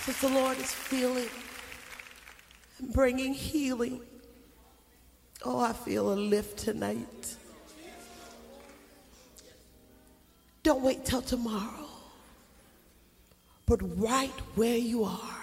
Because the Lord is feeling and bringing healing. Oh, I feel a lift tonight. Don't wait till tomorrow, but right where you are,